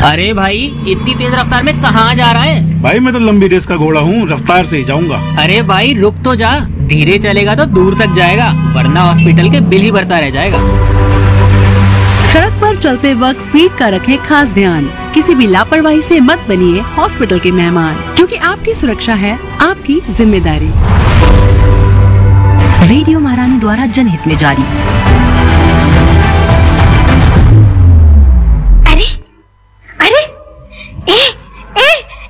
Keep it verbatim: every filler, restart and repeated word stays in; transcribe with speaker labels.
Speaker 1: अरे भाई इतनी तेज रफ्तार में कहाँ जा रहा है?
Speaker 2: भाई मैं तो लंबी रेस का घोड़ा हूँ, रफ्तार से ही जाऊंगा।
Speaker 1: अरे भाई रुक तो जा, धीरे चलेगा तो दूर तक जाएगा, वरना हॉस्पिटल के बिल ही भरता रह जाएगा।
Speaker 3: सड़क पर चलते वक्त स्पीड का रखें खास ध्यान। किसी भी लापरवाही से मत बनिए हॉस्पिटल के मेहमान, क्योंकि आपकी सुरक्षा है आपकी जिम्मेदारी। रेडियो महारानी द्वारा जनहित में जारी।